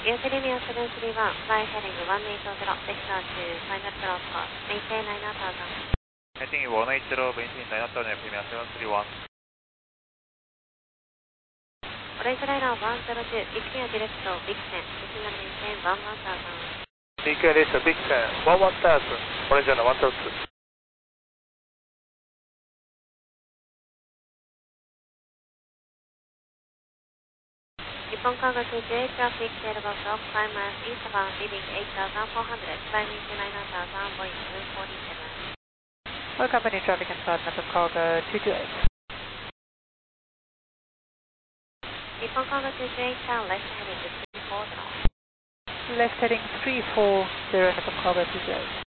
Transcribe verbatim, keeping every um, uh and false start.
ユーテリミアセブンスリーワン、フライヘディングワンエイトゼロ、ベクターツー、ファイナルクロスコース、メインテイナイナータウザン。 Heading one eight zero, maintain nine thousand, Premier seven three one. オレンジライナーワンゼロツー、ビッグエアディレクト、ビクセン、シグナルメインテインワンワンタウザン。 ビッグエアディレクト、ビクセン、ワンワンタウザン、オレンジライナーワンゼロツー。 日本航空 two eight traffic, Tailbox off, five miles eastbound, leaving eight thousand four hundred, flying into nine thousand, Boeing seven forty-seven. All company traffic and start Nippon Cargo two two eight. 日本航空two eight, turn left heading to three four zero. Left heading three four zero, Nippon Cargo two two eight.